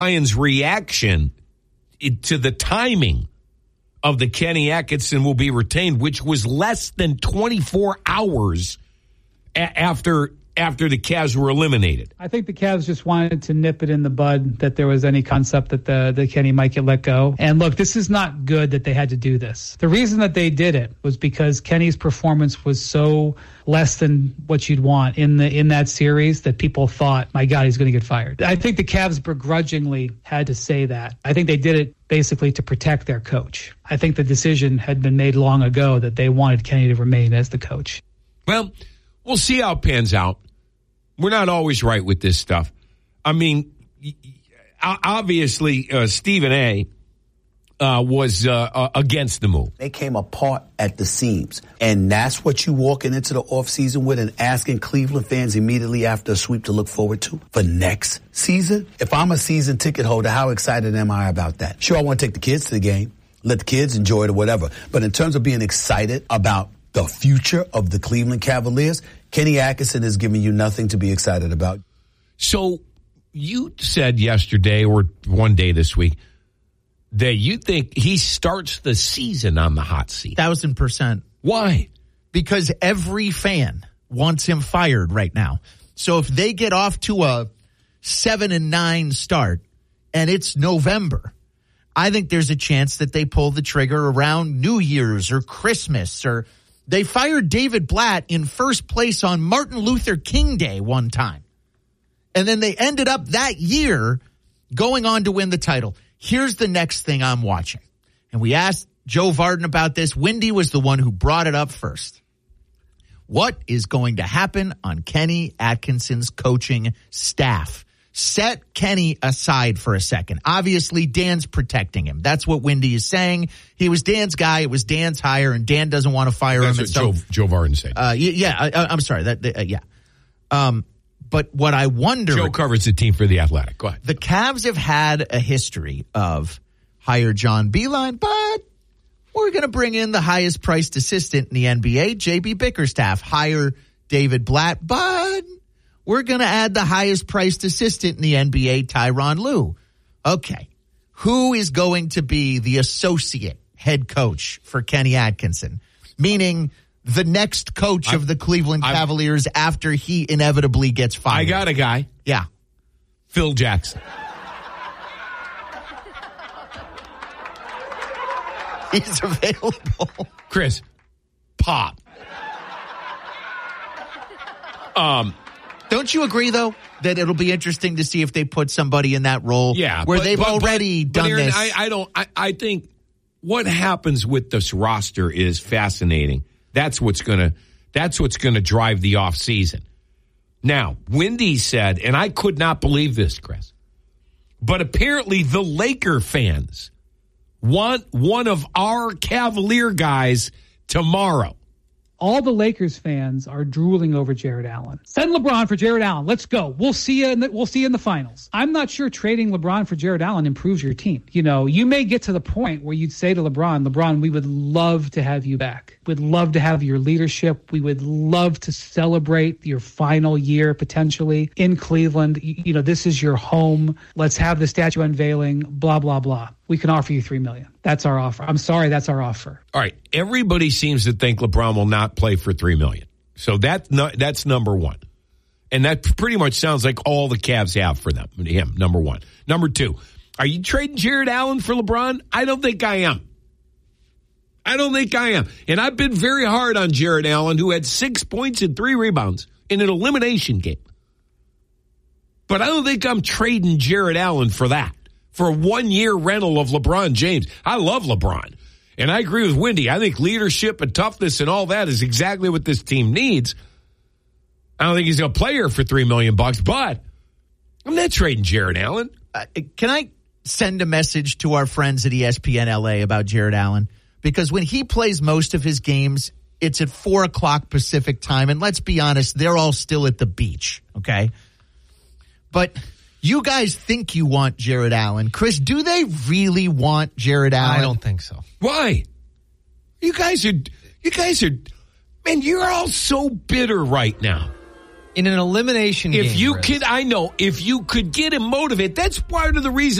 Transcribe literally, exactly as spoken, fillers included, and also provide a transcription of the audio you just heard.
Lions' reaction to the timing of the Kenny Atkinson will be retained, which was less than twenty-four hours a- after after the Cavs were eliminated. I think the Cavs just wanted to nip it in the bud that there was any concept that the, the Kenny might get let go. And look, this is not good that they had to do this. The reason that they did it was because Kenny's performance was so less than what you'd want in the in that series that people thought, my God, he's going to get fired. I think the Cavs begrudgingly had to say that. I think they did it basically to protect their coach. I think the decision had been made long ago that they wanted Kenny to remain as the coach. Well, we'll see how it pans out. We're not always right with this stuff. I mean, obviously, uh, Stephen A. Uh, was uh, uh, against the move. They came apart at the seams. And that's what you walking into the offseason with and asking Cleveland fans immediately after a sweep to look forward to for next season? If I'm a season ticket holder, how excited am I about that? Sure, I want to take the kids to the game, let the kids enjoy it or whatever. But in terms of being excited about the future of the Cleveland Cavaliers, Kenny Atkinson is giving you nothing to be excited about. So you said yesterday or one day this week that you think he starts the season on the hot seat. Thousand percent. Why? Because every fan wants him fired right now. So if they get off to a seven and nine start and it's November, I think there's a chance that they pull the trigger around New Year's or Christmas. Or they fired David Blatt in first place on Martin Luther King Day one time. And then they ended up that year going on to win the title. Here's the next thing I'm watching. And we asked Joe Vardon about this. Wendy was the one who brought it up first. What is going to happen on Kenny Atkinson's coaching staff? Set Kenny aside for a second. Obviously, Dan's protecting him. That's what Wendy is saying. He was Dan's guy. It was Dan's hire, and Dan doesn't want to fire That's him. That's what so, Joe, Joe Vardon said. Uh, yeah, I, I'm sorry. That uh, yeah. Um, But what I wonder... Joe covers the team for The Athletic. Go ahead. The Cavs have had a history of hire John Beilein, but we're going to bring in the highest priced assistant in the N B A, J B Bickerstaff. Hire David Blatt, but we're going to add the highest priced assistant in the N B A, Tyronn Lue. Okay. Who is going to be the associate head coach for Kenny Atkinson? Meaning... the next coach I, of the Cleveland Cavaliers I, after he inevitably gets fired. I got a guy. Yeah. Phil Jackson. He's available. Chris, pop. Um, Don't you agree, though, that it'll be interesting to see if they put somebody in that role yeah, where but, they've but, already but, done but Aaron, this? I, I don't. I, I think what happens with this roster is fascinating. That's what's gonna. That's what's gonna drive the offseason. Now, Wendy said, and I could not believe this, Chris, but apparently the Laker fans want one of our Cavalier guys tomorrow. All the Lakers fans are drooling over Jared Allen. Send LeBron for Jared Allen. Let's go. We'll see you in the, we'll see you in the finals. I'm not sure trading LeBron for Jared Allen improves your team. You know, you may get to the point where you'd say to LeBron, LeBron, we would love to have you back. We'd love to have your leadership. We would love to celebrate your final year potentially in Cleveland. You, you know, this is your home. Let's have the statue unveiling, blah, blah, blah. We can offer you three million dollars. That's our offer. I'm sorry, that's our offer. All right. Everybody seems to think LeBron will not play for three million dollars. So that, no, that's number one. And that pretty much sounds like all the Cavs have for them, him, number one. Number two, are you trading Jared Allen for LeBron? I don't think I am. I don't think I am. And I've been very hard on Jared Allen, who had six points and three rebounds in an elimination game. But I don't think I'm trading Jared Allen for that. For a one-year rental of LeBron James. I love LeBron. And I agree with Wendy. I think leadership and toughness and all that is exactly what this team needs. I don't think he's going to play here for three million dollars, but I'm not trading Jared Allen. Uh, can I send a message to our friends at E S P N L A about Jared Allen? Because when he plays most of his games, it's at four o'clock Pacific time. And let's be honest, they're all still at the beach, okay? But... you guys think you want Jared Allen. Chris, do they really want Jared Allen? I don't think so. Why? You guys are, you guys are, man, you're all so bitter right now. In an elimination game, If you Riz. could, I know, if you could get him motivated, that's part of the reason